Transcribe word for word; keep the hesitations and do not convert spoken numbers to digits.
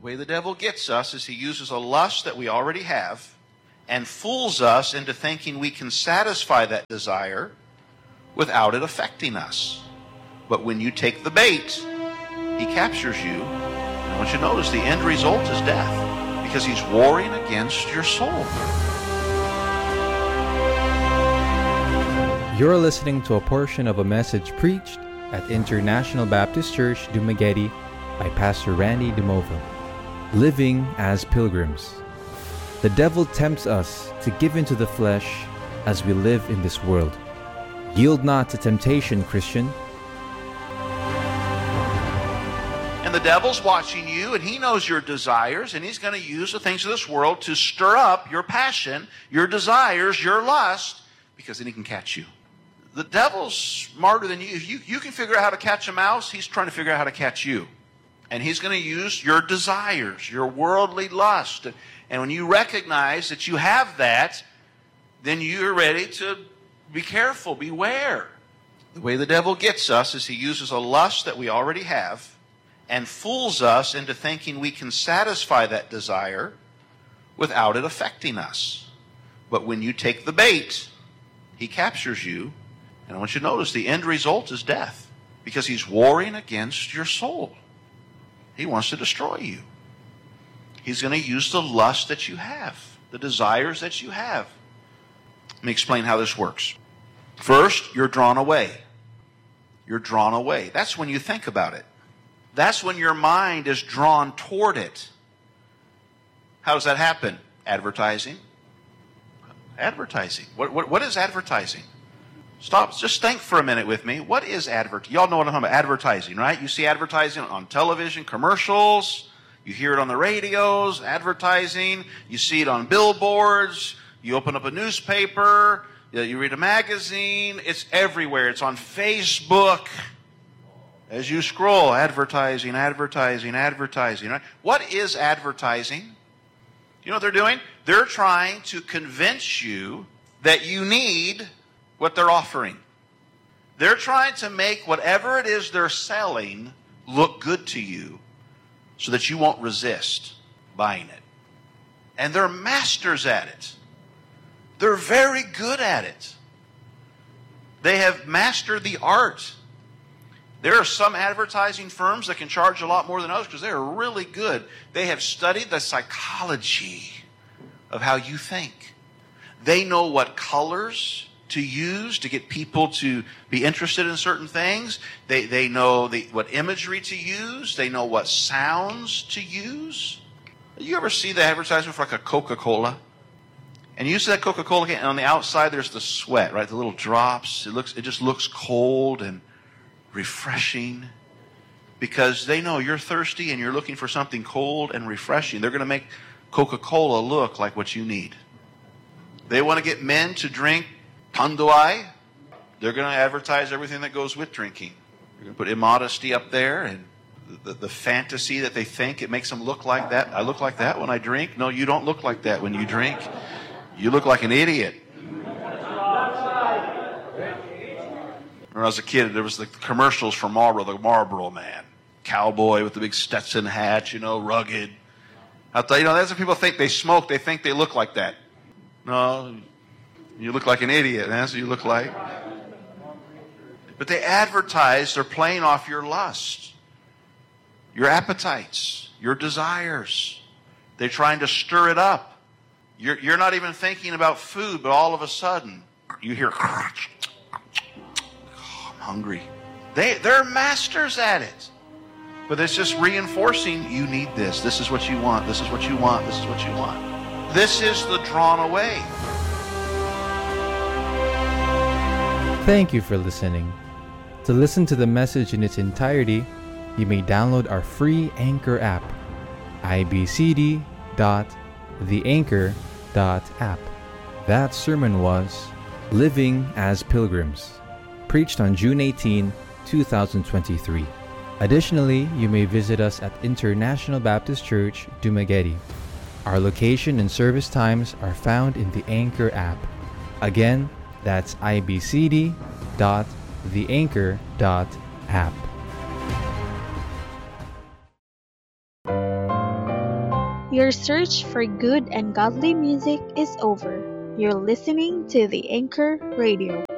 way the devil gets us is he uses a lust that we already have and fools us into thinking we can satisfy that desire without it affecting us. But when you take the bait, he captures you. And I want you to notice the end result is death, because he's warring against your soul. You're listening to a portion of a message preached at International Baptist Church, Dumaguete by Pastor Randy DeMova. Living as Pilgrims. The devil tempts us to give into the flesh as we live in this world. Yield not to temptation, Christian. And the devil's watching you, and he knows your desires, and he's going to use the things of this world to stir up your passion, your desires, your lust, because then he can catch you. The devil's smarter than you. If you, you can figure out how to catch a mouse, he's trying to figure out how to catch you. And he's going to use your desires, your worldly lust. And when you recognize that you have that, then you're ready to be careful, beware. The way the devil gets us is he uses a lust that we already have and fools us into thinking we can satisfy that desire without it affecting us. But when you take the bait, he captures you. And I want you to notice the end result is death, because he's warring against your soul. He wants to destroy you. He's going to use the lust that you have, the desires that you have. Let me explain how this works. First, you're drawn away. You're drawn away. That's when you think about it. That's when your mind is drawn toward it. How does that happen? Advertising. Advertising. What, what, what is advertising? Stop. Just think for a minute with me. What is advertising? Y'all know what I'm talking about. Advertising, right? You see advertising on television, commercials. You hear it on the radios, advertising. You see it on billboards. You open up a newspaper. You read a magazine. It's everywhere. It's on Facebook. As you scroll, advertising, advertising, advertising. Right? What is advertising? You know what they're doing? They're trying to convince you that you need what they're offering. They're trying to make whatever it is they're selling look good to you so that you won't resist buying it. And they're masters at it. They're very good at it. They have mastered the art. There are some advertising firms that can charge a lot more than others because they're really good. They have studied the psychology of how you think. They know what colors to use to get people to be interested in certain things. They, they know the, what imagery to use. They know what sounds to use. You ever see the advertisement for like a Coca-Cola? And you see that Coca-Cola can, and on the outside there's the sweat, right? The little drops. It looks, it just looks cold and refreshing because they know you're thirsty and you're looking for something cold and refreshing. They're going to make Coca-Cola look like what you need. They want to get men to drink Tanduay. They're going to advertise everything that goes with drinking. They're going to put immodesty up there and the, the, the fantasy that they think it makes them look like that. I look like that when I drink. No, you don't look like that when you drink. You look like an idiot. When I was a kid, there was the commercials for Marlboro, the Marlboro Man. Cowboy with the big Stetson hat, you know, rugged. I thought, you know, that's what people think. They smoke. They think they look like that. No, you look like an idiot. That's what you look like. But they advertise, they're playing off your lust, your appetites, your desires. They're trying to stir it up. You're, you're not even thinking about food, but all of a sudden, you hear, oh, I'm hungry. They, they're masters at it. But it's just reinforcing, you need this. This is what you want. This is what you want. This is what you want. This is the drawn away. Thank you for listening. To listen to the message in its entirety, you may download our free Anchor app, i b c d dot the anchor dot app. That sermon was Living as Pilgrims, preached on June eighteenth, twenty twenty-three. Additionally, you may visit us at International Baptist Church, Dumaguete. Our location and service times are found in the Anchor app. Again, that's i b c d dot the anchor dot app. Your search for good and godly music is over. You're listening to the Anchor Radio.